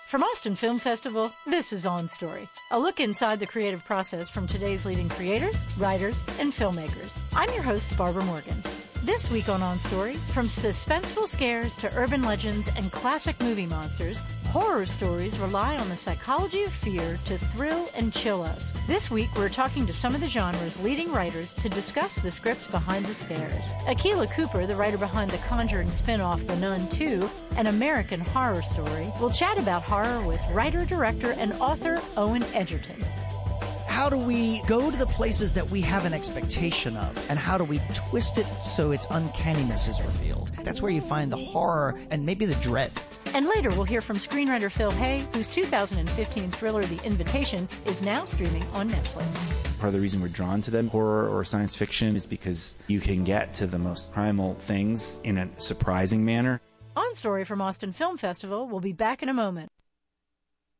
From Austin Film Festival, this is On Story, a look inside the creative process from today's leading creators, writers, and filmmakers. I'm your host, Barbara Morgan. This week on Story, from suspenseful scares to urban legends and classic movie monsters, horror stories rely on the psychology of fear to thrill and chill us. This week, we're talking to some of the genre's leading writers to discuss the scripts behind the scares. Akilah Cooper, the writer behind the Conjuring spin-off The Nun 2, an American Horror Story, will chat about horror with writer, director, and author Owen Egerton. How do we go to the places that we have an expectation of? And how do we twist it so its uncanniness is revealed? That's where you find the horror and maybe the dread. And later we'll hear from screenwriter Phil Hay, whose 2015 thriller The Invitation is now streaming on Netflix. Part of the reason we're drawn to them, horror or science fiction, is because you can get to the most primal things in a surprising manner. On Story from Austin Film Festival will be back in a moment.